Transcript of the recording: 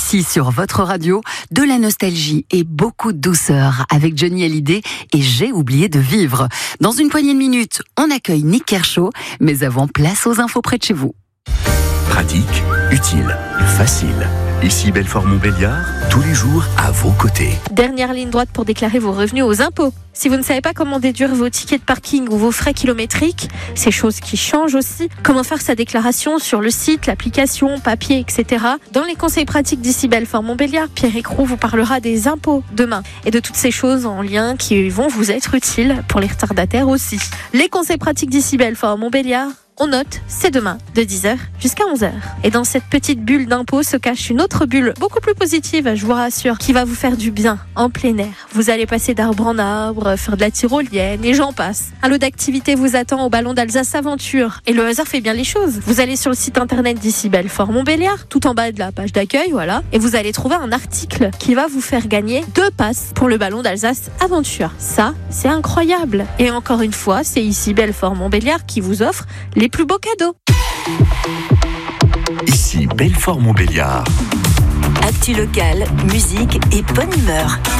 Ici, sur votre radio, de la nostalgie et beaucoup de douceur avec Johnny Hallyday et J'ai oublié de vivre. Dans une poignée de minutes, on accueille Nick Kershaw, mais avant, place aux infos près de chez vous. Pratique, utile, facile. Ici Belfort-Montbéliard, tous les jours à vos côtés. Dernière ligne droite pour déclarer vos revenus aux impôts. Si vous ne savez pas comment déduire vos tickets de parking ou vos frais kilométriques, c'est chose qui change aussi. Comment faire sa déclaration sur le site, l'application, papier, etc. Dans les conseils pratiques d'ici Belfort-Montbéliard, Pierre Écrou vous parlera des impôts demain et de toutes ces choses en lien qui vont vous être utiles pour les retardataires aussi. Les conseils pratiques d'ici Belfort-Montbéliard, on note, c'est demain, de 10h jusqu'à 11h. Et dans cette petite bulle d'impôt se cache une autre bulle, beaucoup plus positive, je vous rassure, qui va vous faire du bien, en plein air. Vous allez passer d'arbre en arbre, faire de la tyrolienne, et j'en passe. Un lot d'activités vous attend au Ballon d'Alsace Aventure. Et le hasard fait bien les choses. Vous allez sur le site internet d'ici Belfort-Montbéliard, tout en bas de la page d'accueil, voilà. Et vous allez trouver un article qui va vous faire gagner 2 passes pour le Ballon d'Alsace Aventure. Ça, c'est incroyable. Et encore une fois, c'est ici Belfort-Montbéliard qui vous offre les plus beaux cadeaux. Ici Belfort-Montbéliard. Actu locale, musique et bonne humeur.